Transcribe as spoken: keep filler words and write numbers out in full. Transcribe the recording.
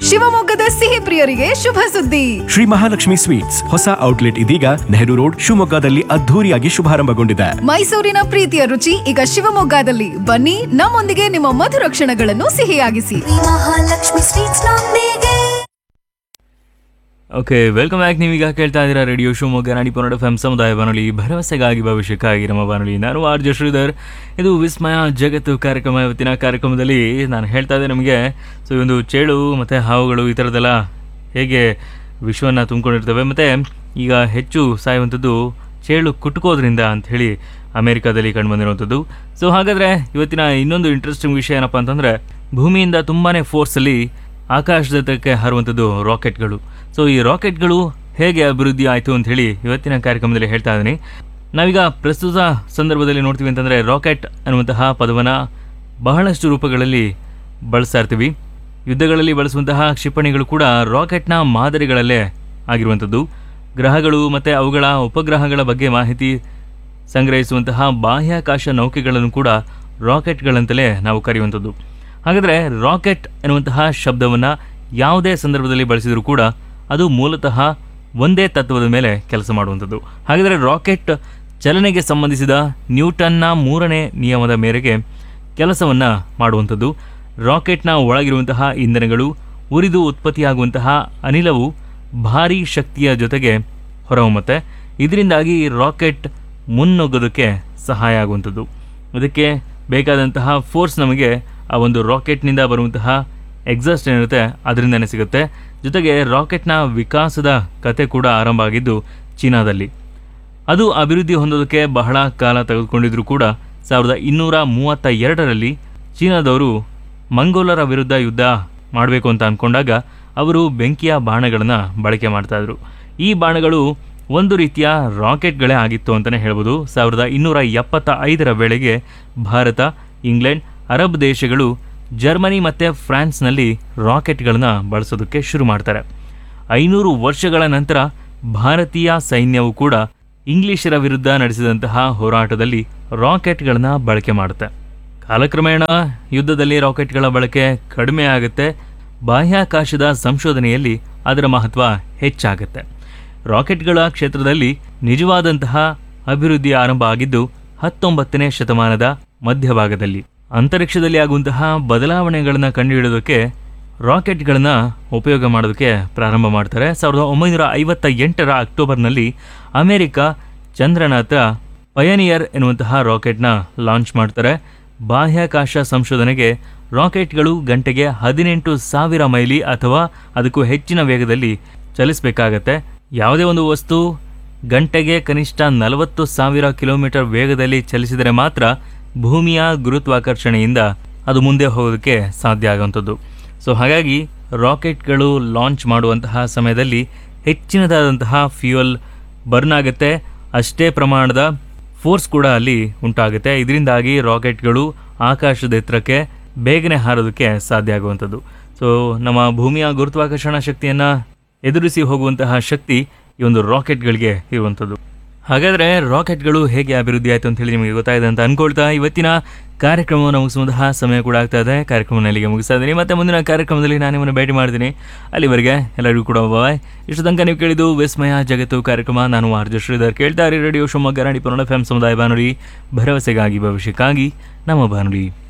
ಶಿವಮೊಗ್ಗದ ಸಿಹಿ ಪ್ರಿಯರಿಗೆ ಶುಭ ಸುದ್ದಿ. ಶ್ರೀ ಮಹಾಲಕ್ಷ್ಮಿ ಸ್ವೀಟ್ಸ್ ಹೊಸ ಔಟ್ಲೆಟ್ ಇದೀಗ ನೆಹರು ರೋಡ್ ಶಿವಮೊಗ್ಗದಲ್ಲಿ ಅದ್ಧೂರಿಯಾಗಿ ಶುಭಾರಂಭಗೊಂಡಿದೆ. ಮೈಸೂರಿನ ಪ್ರೀತಿಯ ರುಚಿ ಈಗ ಶಿವಮೊಗ್ಗದಲ್ಲಿ. ಬನ್ನಿ, ನಮ್ಮೊಂದಿಗೆ ನಿಮ್ಮ ಮಧುರ ಕ್ಷಣಗಳನ್ನು ಸಿಹಿಯಾಗಿಸಿ. ಮಹಾಲಕ್ಷ್ಮಿ ಸ್ವೀಟ್ಸ್ ನೊಂದಿಗೆ. Okay, welcome back. ನೀವೀಗ ಕೇಳ್ತಾ ಇದ್ದೀರಾ ರೇಡಿಯೋ ಶಿವಮೊಗ್ಗ ನಾಡಿ ಪನ್ನಡ ಎಫ್ ಎಂ ಸಮುದಾಯ ಬಾನುಲಿ, ಭರವಸೆಗಾಗಿ ಭವಿಷ್ಯಕ್ಕಾಗಿ ನಮ್ಮ ಬಾನುಲಿ. ನಾನು ಆರ್ ಜೆ ಶ್ರೀಧರ್. ಇದು ವಿಸ್ಮಯ ಜಗತ್ತು ಕಾರ್ಯಕ್ರಮ. ಇವತ್ತಿನ ಕಾರ್ಯಕ್ರಮದಲ್ಲಿ ನಾನು ಹೇಳ್ತಾ ಇದ್ದೆ ನಮಗೆ, ಸೊ ಈ ಒಂದು ಚೇಳು ಮತ್ತು ಹಾವುಗಳು ಈ ಥರದ್ದೆಲ್ಲ ಹೇಗೆ ವಿಶ್ವವನ್ನು ತುಂಬಿಕೊಂಡಿರ್ತವೆ, ಮತ್ತು ಈಗ ಹೆಚ್ಚು ಸಾಯುವಂಥದ್ದು ಚೇಳು ಕುಟ್ಕೋದ್ರಿಂದ ಅಂಥೇಳಿ ಅಮೇರಿಕಾದಲ್ಲಿ ಕಂಡು ಬಂದಿರುವಂಥದ್ದು. ಸೊ ಹಾಗಾದರೆ ಇವತ್ತಿನ ಇನ್ನೊಂದು ಇಂಟ್ರೆಸ್ಟಿಂಗ್ ವಿಷಯ ಏನಪ್ಪ ಅಂತಂದರೆ, ಭೂಮಿಯಿಂದ ತುಂಬಾ ಫೋರ್ಸಲ್ಲಿ ಆಕಾಶದತ್ತಕ್ಕೆ ಹಾರುವಂಥದ್ದು ರಾಕೆಟ್ಗಳು. ಸೊ ಈ ರಾಕೆಟ್ಗಳು ಹೇಗೆ ಅಭಿವೃದ್ಧಿ ಆಯಿತು ಅಂಥೇಳಿ ಇವತ್ತಿನ ಕಾರ್ಯಕ್ರಮದಲ್ಲಿ ಹೇಳ್ತಾ ಇದ್ದೀನಿ. ನಾವೀಗ ಪ್ರಸ್ತುತ ಸಂದರ್ಭದಲ್ಲಿ ನೋಡ್ತೀವಿ ಅಂತಂದರೆ, ರಾಕೆಟ್ ಅನ್ನುವಂತಹ ಪದವನ್ನು ಬಹಳಷ್ಟು ರೂಪಗಳಲ್ಲಿ ಬಳಸ್ತಾ ಇರ್ತೀವಿ. ಯುದ್ಧಗಳಲ್ಲಿ ಬಳಸುವಂತಹ ಕ್ಷಿಪಣಿಗಳು ಕೂಡ ರಾಕೆಟ್ನ ಮಾದರಿಗಳಲ್ಲೇ ಆಗಿರುವಂಥದ್ದು. ಗ್ರಹಗಳು ಮತ್ತು ಅವುಗಳ ಉಪಗ್ರಹಗಳ ಬಗ್ಗೆ ಮಾಹಿತಿ ಸಂಗ್ರಹಿಸುವಂತಹ ಬಾಹ್ಯಾಕಾಶ ನೌಕೆಗಳನ್ನು ಕೂಡ ರಾಕೆಟ್ಗಳಂತಲೇ ನಾವು ಕರೆಯುವಂಥದ್ದು. ಹಾಗಾದರೆ ರಾಕೆಟ್ ಎನ್ನುವಂತಹ ಶಬ್ದವನ್ನು ಯಾವುದೇ ಸಂದರ್ಭದಲ್ಲಿ ಬಳಸಿದರೂ ಕೂಡ ಅದು ಮೂಲತಃ ಒಂದೇ ತತ್ವದ ಮೇಲೆ ಕೆಲಸ ಮಾಡುವಂಥದ್ದು. ಹಾಗಾದರೆ ರಾಕೆಟ್ ಚಲನೆಗೆ ಸಂಬಂಧಿಸಿದ ನ್ಯೂಟನ್ನ ಮೂರನೇ ನಿಯಮದ ಮೇರೆಗೆ ಕೆಲಸವನ್ನು ಮಾಡುವಂಥದ್ದು. ರಾಕೆಟ್ನ ಒಳಗಿರುವಂತಹ ಇಂಧನಗಳು ಉರಿದು ಉತ್ಪತ್ತಿಯಾಗುವಂತಹ ಅನಿಲವು ಭಾರೀ ಶಕ್ತಿಯ ಜೊತೆಗೆ ಹೊರಹೊಮ್ಮುತ್ತೆ. ಇದರಿಂದಾಗಿ ರಾಕೆಟ್ ಮುನ್ನುಗ್ಗೋದಕ್ಕೆ ಸಹಾಯ ಆಗುವಂಥದ್ದು. ಇದಕ್ಕೆ ಬೇಕಾದಂತಹ ಫೋರ್ಸ್ ನಮಗೆ ಆ ಒಂದು ರಾಕೆಟ್ನಿಂದ ಬರುವಂತಹ ಎಕ್ಸಾಸ್ಟ್ ಏನಿರುತ್ತೆ ಅದರಿಂದನೇ ಸಿಗುತ್ತೆ. ಜೊತೆಗೆ ರಾಕೆಟ್ನ ವಿಕಾಸದ ಕತೆ ಕೂಡ ಆರಂಭ ಆಗಿದ್ದು ಚೀನಾದಲ್ಲಿ. ಅದು ಅಭಿವೃದ್ಧಿ ಹೊಂದೋದಕ್ಕೆ ಬಹಳ ಕಾಲ ತೆಗೆದುಕೊಂಡಿದ್ರೂ ಕೂಡ ಸಾವಿರದ ಇನ್ನೂರ ಮೂವತ್ತ ಎರಡರಲ್ಲಿ ಚೀನಾದವರು ಮಂಗೋಲರ ವಿರುದ್ಧ ಯುದ್ಧ ಮಾಡಬೇಕು ಅಂತ ಅಂದ್ಕೊಂಡಾಗ ಅವರು ಬೆಂಕಿಯ ಬಾಣಗಳನ್ನು ಬಳಕೆ ಮಾಡ್ತಾಯಿದ್ರು. ಈ ಬಾಣಗಳು ಒಂದು ರೀತಿಯ ರಾಕೆಟ್ಗಳೇ ಆಗಿತ್ತು ಅಂತಲೇ ಹೇಳ್ಬೋದು. ಸಾವಿರದ ಇನ್ನೂರ ಎಪ್ಪತ್ತ ಐದರ ವೇಳೆಗೆ ಭಾರತ, ಇಂಗ್ಲೆಂಡ್, ಅರಬ್ ದೇಶಗಳು, ಜರ್ಮನಿ ಮತ್ತು ಫ್ರಾನ್ಸ್ನಲ್ಲಿ ರಾಕೆಟ್ಗಳನ್ನು ಬಳಸೋದಕ್ಕೆ ಶುರು ಮಾಡ್ತಾರೆ. ಐನೂರು ವರ್ಷಗಳ ನಂತರ ಭಾರತೀಯ ಸೈನ್ಯವು ಕೂಡ ಇಂಗ್ಲಿಷರ ವಿರುದ್ಧ ನಡೆಸಿದಂತಹ ಹೋರಾಟದಲ್ಲಿ ರಾಕೆಟ್ಗಳನ್ನು ಬಳಕೆ ಮಾಡುತ್ತೆ. ಕಾಲಕ್ರಮೇಣ ಯುದ್ಧದಲ್ಲಿ ರಾಕೆಟ್ಗಳ ಬಳಕೆ ಕಡಿಮೆ ಆಗುತ್ತೆ. ಬಾಹ್ಯಾಕಾಶದ ಸಂಶೋಧನೆಯಲ್ಲಿ ಅದರ ಮಹತ್ವ ಹೆಚ್ಚಾಗುತ್ತೆ. ರಾಕೆಟ್ಗಳ ಕ್ಷೇತ್ರದಲ್ಲಿ ನಿಜವಾದಂತಹ ಅಭಿವೃದ್ಧಿ ಆರಂಭ ಆಗಿದ್ದು ಹತ್ತೊಂಬತ್ತನೇ ಶತಮಾನದ ಮಧ್ಯಭಾಗದಲ್ಲಿ. ಅಂತರಿಕ್ಷದಲ್ಲಿ ಆಗುವಂತಹ ಬದಲಾವಣೆಗಳನ್ನು ಕಂಡುಹಿಡಿಯೋದಕ್ಕೆ ರಾಕೆಟ್ಗಳನ್ನು ಉಪಯೋಗ ಮಾಡೋದಕ್ಕೆ ಪ್ರಾರಂಭ ಮಾಡ್ತಾರೆ. ಸಾವಿರದ ಒಂಬೈನೂರ ಐವತ್ತ ಎಂಟರ ಅಕ್ಟೋಬರ್ನಲ್ಲಿ ಅಮೆರಿಕ ಚಂದ್ರನ ಹತ್ರ ಪಯನಿಯರ್ ಎನ್ನುವಂತಹ ರಾಕೆಟ್ನ ಲಾಂಚ್ ಮಾಡ್ತಾರೆ. ಬಾಹ್ಯಾಕಾಶ ಸಂಶೋಧನೆಗೆ ರಾಕೆಟ್ಗಳು ಗಂಟೆಗೆ ಹದಿನೆಂಟು ಸಾವಿರ ಮೈಲಿ ಅಥವಾ ಅದಕ್ಕೂ ಹೆಚ್ಚಿನ ವೇಗದಲ್ಲಿ ಚಲಿಸಬೇಕಾಗತ್ತೆ. ಯಾವುದೇ ಒಂದು ವಸ್ತು ಗಂಟೆಗೆ ಕನಿಷ್ಠ ನಲವತ್ತು ಸಾವಿರ ಕಿಲೋಮೀಟರ್ ವೇಗದಲ್ಲಿ ಚಲಿಸಿದರೆ ಮಾತ್ರ ಭೂಮಿಯ ಗುರುತ್ವಾಕರ್ಷಣೆಯಿಂದ ಅದು ಮುಂದೆ ಹೋಗೋದಕ್ಕೆ ಸಾಧ್ಯ ಆಗುವಂಥದ್ದು. ಸೊ ಹಾಗಾಗಿ ರಾಕೆಟ್ಗಳು ಲಾಂಚ್ ಮಾಡುವಂತಹ ಸಮಯದಲ್ಲಿ ಹೆಚ್ಚಿನದಾದಂತಹ ಫ್ಯೂಯಲ್ ಬರ್ನ್ ಆಗುತ್ತೆ. ಅಷ್ಟೇ ಪ್ರಮಾಣದ ಫೋರ್ಸ್ ಕೂಡ ಅಲ್ಲಿ ಉಂಟಾಗುತ್ತೆ. ಇದರಿಂದಾಗಿ ರಾಕೆಟ್ಗಳು ಆಕಾಶದ ಎತ್ತರಕ್ಕೆ ಬೇಗನೆ ಹಾರೋದಕ್ಕೆ ಸಾಧ್ಯ ಆಗುವಂಥದ್ದು. ಸೊ ನಮ್ಮ ಭೂಮಿಯ ಗುರುತ್ವಾಕರ್ಷಣಾ ಶಕ್ತಿಯನ್ನು ಎದುರಿಸಿ ಹೋಗುವಂತಹ ಶಕ್ತಿ ಈ ಒಂದು ರಾಕೆಟ್ಗಳಿಗೆ ಇರುವಂಥದ್ದು. ಹಾಗಾದರೆ ರಾಕೆಟ್ಗಳು ಹೇಗೆ ಅಭಿವೃದ್ಧಿ ಆಯಿತು ಅಂತ ಹೇಳಿ ನಿಮಗೆ ಗೊತ್ತಾಯಿದೆ ಅಂತ ಅಂದ್ಕೊಳ್ತಾ ಇವತ್ತಿನ ಕಾರ್ಯಕ್ರಮವನ್ನು ಮುಗಿಸುವಂತಹ ಸಮಯ ಕೂಡ ಆಗ್ತಾ ಇದೆ. ಕಾರ್ಯಕ್ರಮವನ್ನು ಇಲ್ಲಿಗೆ ಮುಗಿಸ್ತಾ ಇದ್ದೀನಿ. ಮತ್ತೆ ಮುಂದಿನ ಕಾರ್ಯಕ್ರಮದಲ್ಲಿ ನಾನು ನಿಮ್ಮನ್ನು ಭೇಟಿ ಮಾಡ್ತೀನಿ. ಅಲ್ಲಿವರೆಗೆ ಎಲ್ಲರಿಗೂ ಕೂಡ ಬಾಯ್. ಇಷ್ಟು ತನಕ ನೀವು ಕೇಳಿದ್ದು ವಿಸ್ಮಯ ಜಗತ್ತು ಕಾರ್ಯಕ್ರಮ. ನಾನು ಆರ್ ಜೆ ಶ್ರೀಧರ್. ಕೇಳ್ತಾ ಇರಿ ರೇಡಿಯೋ ಶಿವಮೊಗ್ಗ ನಾಡಿ ಪನ್ನಡ ಎಫ್ ಎಂ ಸಮುದಾಯ ಬಾನುಲಿ, ಭರವಸೆಗಾಗಿ ಭವಿಷ್ಯಕ್ಕಾಗಿ ನಮ್ಮ ಬಾನುಲಿ.